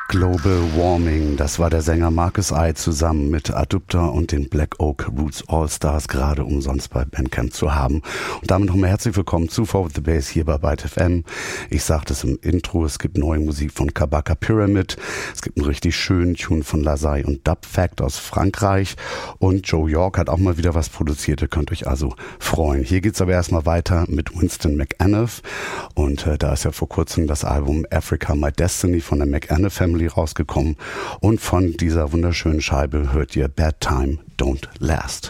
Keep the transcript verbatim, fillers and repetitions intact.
Global Warming, das war der Sänger Marcus I zusammen mit Adupter und den Black Oak Roots All-Stars, gerade umsonst bei Bandcamp zu haben. Und damit nochmal herzlich willkommen zu Forward the Bass hier bei Byte F M. Ich sagte es im Intro, es gibt neue Musik von Kabaka Pyramid, es gibt einen richtig schönen Tune von Lazai und Dub Fact aus Frankreich und Joe York hat auch mal wieder was produziert, ihr könnt euch also freuen. Hier geht's aber erstmal weiter mit Winston McAnuff und äh, da ist ja vor kurzem das Album Africa My Destiny von der McAnuff Family rausgekommen und von dieser wunderschönen Scheibe hört ihr Bad Time Don't Last.